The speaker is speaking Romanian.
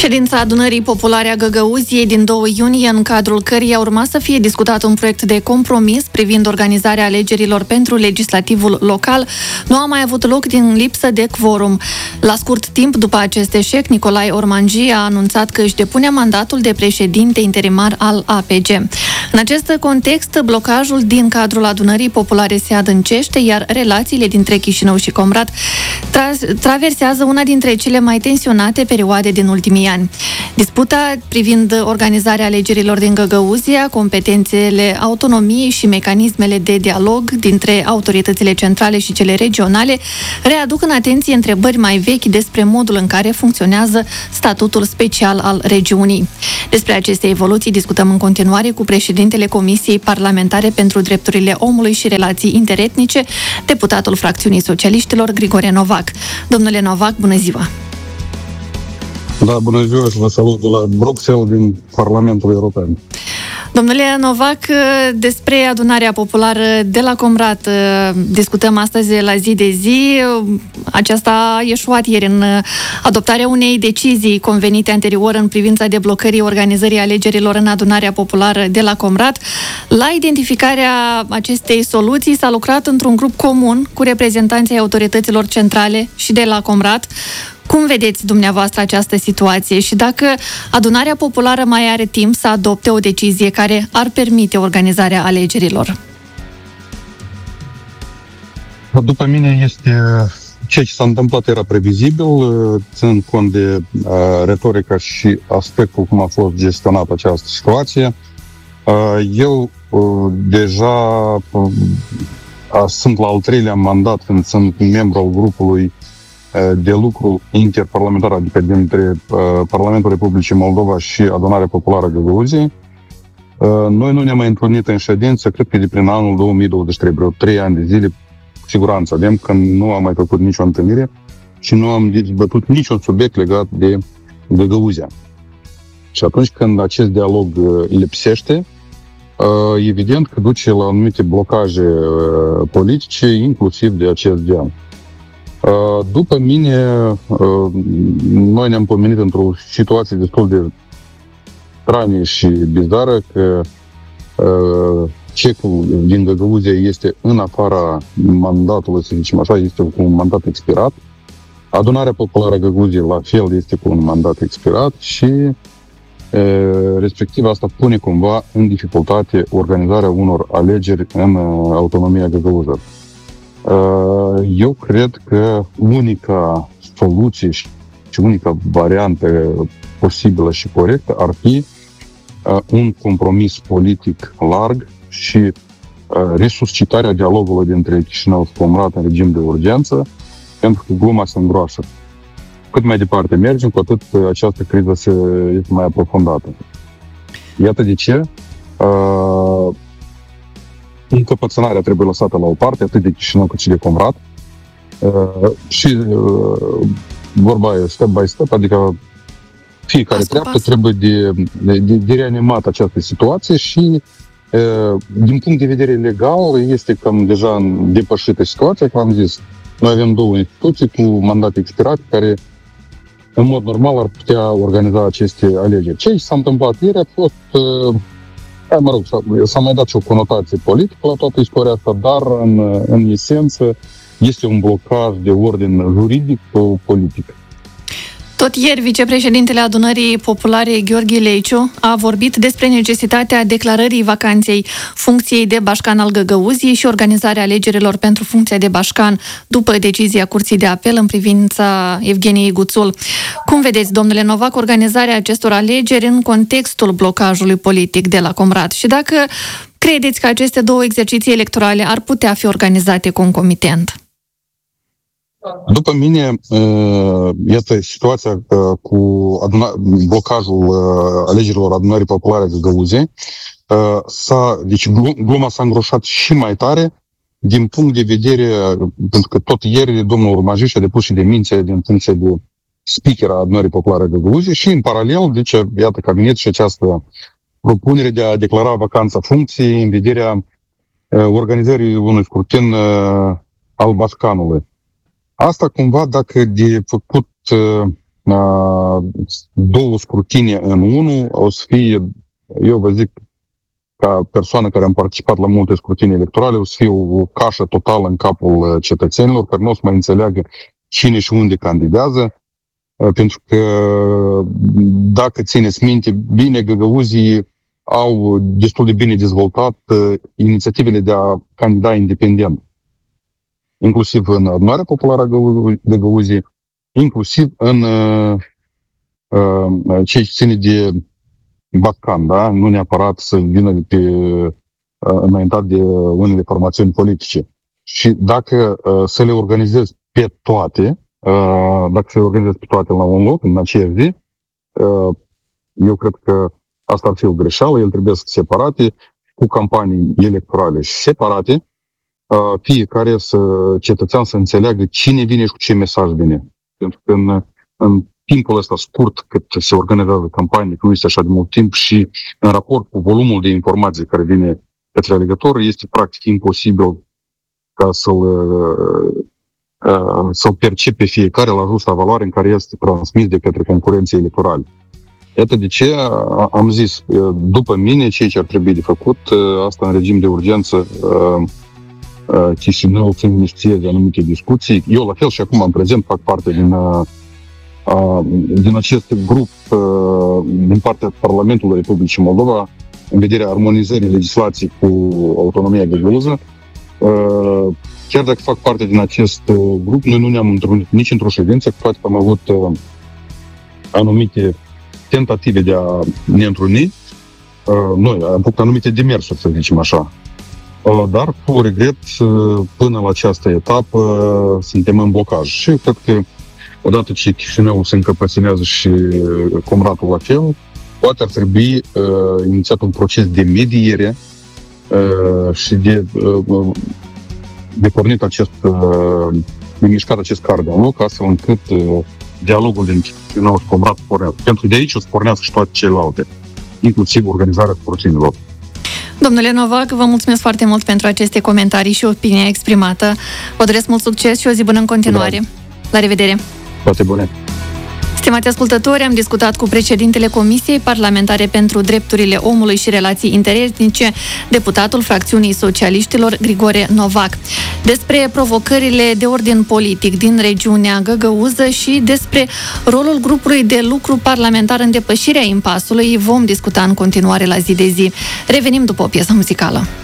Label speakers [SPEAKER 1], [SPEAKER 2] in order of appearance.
[SPEAKER 1] Ședința Adunării Populare a Găgăuziei din 2 iunie, în cadrul căreia urma să fie discutat un proiect de compromis privind organizarea alegerilor pentru legislativul local, nu a mai avut loc din lipsă de quorum. La scurt timp după acest eșec, Nicolae Ormanji a anunțat că își depune mandatul de președinte interimar al APG. În acest context, blocajul din cadrul Adunării Populare se adâncește, iar relațiile dintre Chișinău și Comrat traversează una dintre cele mai tensionate perioade din ultimii ani. Disputa privind organizarea alegerilor din Găgăuzia, competențele autonomiei și mecanismele de dialog dintre autoritățile centrale și cele regionale readuc în atenție întrebări mai vechi despre modul în care funcționează statutul special al regiunii. Despre aceste evoluții discutăm în continuare cu președintele Comisiei Parlamentare pentru Drepturile Omului și Relații Interetnice, deputatul fracțiunii socialiștilor, Grigore Novac. Domnule Novac, bună ziua!
[SPEAKER 2] Da, bună ziua și vă salut de la Bruxelles, din Parlamentul European.
[SPEAKER 1] Domnule Novac, despre adunarea populară de la Comrat discutăm astăzi la zi de zi. Aceasta a ieșuat ieri în adoptarea unei decizii convenite anterior în privința deblocării organizării alegerilor în adunarea populară de la Comrat. La identificarea acestei soluții s-a lucrat într-un grup comun cu reprezentanții autorităților centrale și de la Comrat. Cum vedeți dumneavoastră această situație și dacă adunarea populară mai are timp să adopte o decizie care ar permite organizarea alegerilor?
[SPEAKER 2] După mine este ceea ce s-a întâmplat era previzibil, ținând cont de retorica și aspectul cum a fost gestionată această situație. Eu deja sunt la al 3-lea mandat când sunt membru al grupului de lucru interparlamentar, adică dintre Parlamentul Republicii Moldova și Adunarea Populară Găgăuziei. Noi nu ne-am mai întâlnit în ședință, cred că de prin anul 2023, vreo 3 ani de zile, cu siguranță avem, când nu am mai făcut nicio întâlnire și nu am dezbătut niciun subiect legat de Găgăuzia. Și atunci când acest dialog lipsește, evident că duce la anumite blocaje politice, inclusiv de acest gen. După mine, noi ne-am pomenit într-o situație destul de stranie și bizară că cecul din Găgăuzia este în afara mandatului, să zicem așa, este cu un mandat expirat. Adunarea Populară Găgăuziei la fel este cu un mandat expirat și respectiv asta pune cumva în dificultate organizarea unor alegeri în autonomia Găgăuză. Eu cred că unica soluție și unica variantă posibilă și corectă ar fi un compromis politic larg și resuscitarea dialogului dintre Chișinău și Comrat în regim de urgență, pentru că gluma se îngroașă. Cât mai departe mergem, cu atât această criză este mai aprofundată. Iată de ce încăpățânarea trebuie lăsată la o parte, atât de Chișinău cât și de Comrat. Și vorba e step by step, adică fiecare treaptă trebuie de reanimat această situație și din punct de vedere legal este cam deja depășită situația, cum am zis. Noi avem 2 instituții cu mandat expirat care în mod normal ar putea organiza aceste alegeri. Ce s-a întâmplat ieri a fost s-a mai dat și o conotație politică la toată istoria asta, dar în esență este un blocaj de ordin juridic-politic.
[SPEAKER 1] Tot ieri, vicepreședintele Adunării Populare, Gheorghe Leciu, a vorbit despre necesitatea declarării vacanței funcției de bașcan al Găgăuziei și organizarea alegerilor pentru funcția de bașcan după decizia Curții de Apel în privința Evgeniei Guțul. Cum vedeți, domnule Novac, organizarea acestor alegeri în contextul blocajului politic de la Comrat și dacă credeți că aceste 2 exerciții electorale ar putea fi organizate concomitent?
[SPEAKER 2] După mine, iată situația cu blocajul alegerilor Adunării Populare de Găgăuziei. Deci gluma s-a îngroșat și mai tare din punct de vedere, pentru că tot ieri domnul Ormanji și-a depus și demisia din funcție de speaker a Adunării Populare de Găgăuziei și în paralel, deci iată că a venit și această propunere de a declara vacanța funcției în vederea organizării unui scrutin al bașcanului. Asta cumva, dacă de făcut două scrutine în unul, o să fie, eu vă zic, ca persoană care am participat la multe scrutine electorale, o să fie o cașă totală în capul cetățenilor, care nu o să mai înțeleagă cine și unde candidează, pentru că, dacă țineți minte, bine, găgăuzii au destul de bine dezvoltat inițiativele de a candida independent, inclusiv în adunarea populară a Găgăuzii, inclusiv în ce ține de Batcan, da? Nu neapărat să vină înaintat de unele formațiuni politice. Și dacă să le organizezi pe toate, la un loc, în aceeași zi, eu cred că asta ar fi o greșeală, ele trebuie să separate, cu campanii electorale separate, fiecare cetățean să înțeleagă cine vine și cu ce mesaj vine. Pentru că în timpul ăsta scurt cât se organizează campanii, că nu este așa de mult timp, și în raport cu volumul de informații care vine către alegător, este practic imposibil ca să-l percepe fiecare la justa valoare în care este transmis de către concurenții electorali. Iată de ce am zis, după mine, ceea ce ar trebui de făcut, asta în regim de urgență, Chișinău să inițieze anumite discuții. Eu, la fel și acum, în prezent, fac parte din acest grup din partea Parlamentului Republicii Moldova în vederea armonizării legislației cu autonomia găgăuză. Chiar dacă fac parte din acest grup, noi nu ne-am întâlnit nici într-o ședință, cu toate că am avut anumite tentative de a ne întruni. Noi am făcut anumite demersuri, să zicem așa. Dar, cu regret, până la această etapă suntem în blocaj. Și cred că odată ce Chișinăul se încăpățânează și Comratul la fel, poate ar trebui inițiat un proces de mediere și de pornit de mișcat acest card în loc, astfel încât dialogul din Chișinău și Comrat pornească. Pentru de aici o să pornească și toate celelalte, inclusiv organizarea scrutinilor.
[SPEAKER 1] Domnule Novac, vă mulțumesc foarte mult pentru aceste comentarii și opinia exprimată. Vă doresc mult succes și o zi bună în continuare. Da. La revedere!
[SPEAKER 2] Toate bune!
[SPEAKER 1] Stimați ascultători, am discutat cu președintele Comisiei Parlamentare pentru Drepturile Omului și Relații Interetnice, deputatul fracțiunii socialiștilor Grigore Novac, despre provocările de ordin politic din regiunea Găgăuză și despre rolul grupului de lucru parlamentar în depășirea impasului. Vom discuta în continuare la zi de zi. Revenim după o piesă muzicală.